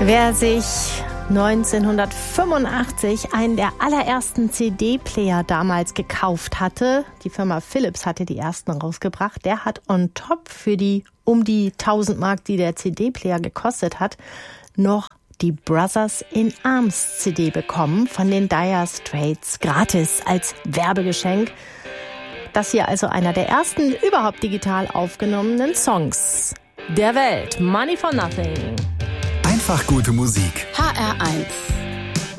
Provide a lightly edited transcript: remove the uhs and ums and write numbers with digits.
Wer sich 1985 einen der allerersten CD-Player damals gekauft hatte, die Firma Philips hatte die ersten rausgebracht, der hat on top für die um die 1000 Mark, die der CD-Player gekostet hat, noch die Brothers in Arms CD bekommen von den Dire Straits, gratis als Werbegeschenk. Das hier also einer der ersten überhaupt digital aufgenommenen Songs der Welt. Money for Nothing. Einfach gute Musik. HR1